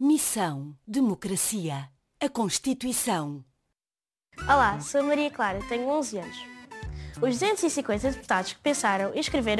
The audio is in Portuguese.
Missão Democracia. A Constituição. Olá, sou Maria Clara, tenho 11 anos. Os 250 deputados que pensaram e escreveram